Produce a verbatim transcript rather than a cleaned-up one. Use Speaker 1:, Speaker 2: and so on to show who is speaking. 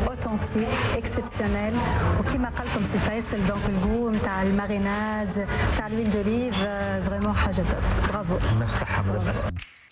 Speaker 1: اوثنتيك اكسبسيونيل وكما قال لكم سي فيصل دونك الجو نتاع الماريناد نتاع الويل دوليف فريمون حاجه توب برافو.
Speaker 2: ميرسي حمد.